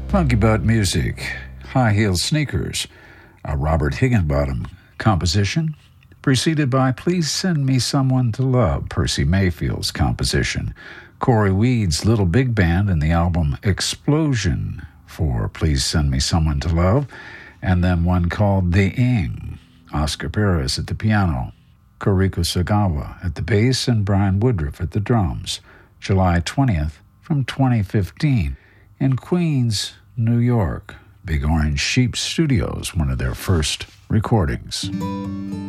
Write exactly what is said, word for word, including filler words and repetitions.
Funky Butt Music, High Heel Sneakers, a Robert Higginbottom composition, preceded by Please Send Me Someone to Love, Percy Mayfield's composition. Corey Weed's Little Big Band and the album Explosion for Please Send Me Someone to Love, and then one called The Ing, Oscar Perez at the piano, Koriko Sagawa at the bass, and Brian Woodruff at the drums, July twentieth from twenty fifteen, in Queens, New York. Big Orange Sheep Studios, one of their first recordings.